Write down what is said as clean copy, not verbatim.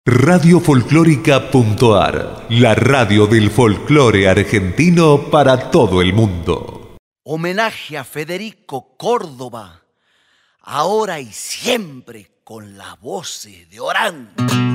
Radiofolclórica.ar, la radio del folclore argentino para todo el mundo. Homenaje a Federico Córdoba, ahora y siempre con las voces de Orán.